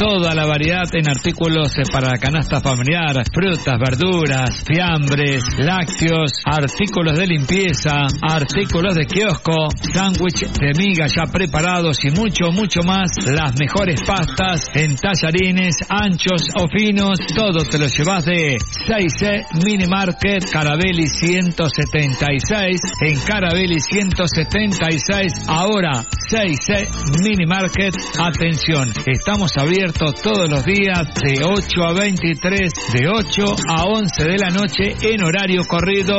toda la variedad en artículos para la canasta familiar, frutas, verduras, fiambres, lácteos, artículos de limpieza, artículos de kiosco, sándwich de miga ya preparados y mucho más. Las mejores pastas en tallarines, anchos o finos, todo te lo llevas de 6C Mini Market, Carabelli 176, en Carabelli 176, ahora 6C Mini Market. Atención, estamos abiertos todos los días de 8 a 23, de 8 a 11 de la noche en horario corrido.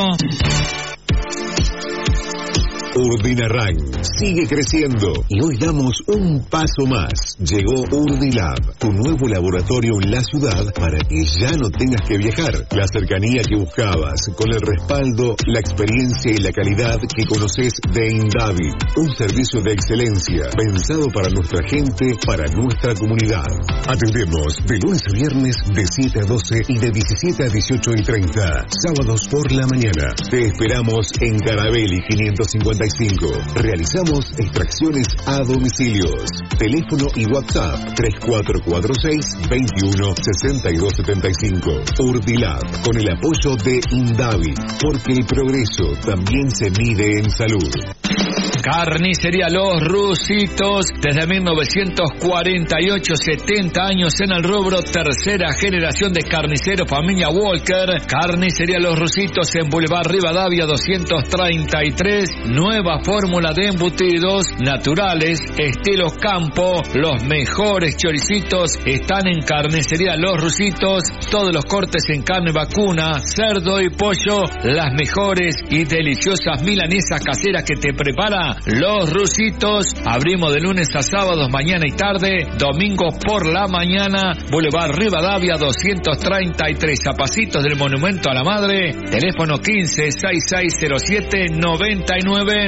Urdinarrain sigue creciendo y hoy damos un paso más. Llegó Urdilab, tu nuevo laboratorio en la ciudad para que ya no tengas que viajar. La cercanía que buscabas, con el respaldo, la experiencia y la calidad que conoces de Indavi. Un servicio de excelencia pensado para nuestra gente, para nuestra comunidad. Atendemos de lunes a viernes de 7 a 12 y de 17 a 18:30. Sábados por la mañana. Te esperamos en Carabelli 555. Realizamos extracciones a domicilios. Teléfono y WhatsApp 3446-216275. Urdilab, con el apoyo de Indavi, porque el progreso también se mide en salud. Carnicería Los Rusitos, desde 1948, 70 años en el rubro, tercera generación de carnicero, familia Walker. Carnicería Los Rusitos en Boulevard Rivadavia 233, nueva fórmula de embutidos naturales, estilo campo. Los mejores choricitos están en Carnicería Los Rusitos, todos los cortes en carne vacuna, cerdo y pollo, las mejores y deliciosas milanesas caseras que te prepara Los Rusitos. Abrimos de lunes a sábados, mañana y tarde, domingos por la mañana. Boulevard Rivadavia 233, a pasitos del Monumento a la Madre. Teléfono 15660799.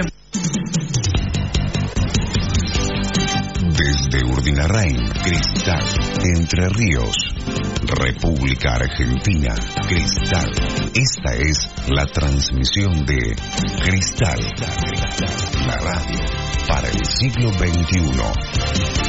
Desde Urdinarrain, Cristal, Entre Ríos, República Argentina, Cristal. Esta es la transmisión de Cristal, la radio para el siglo XXI.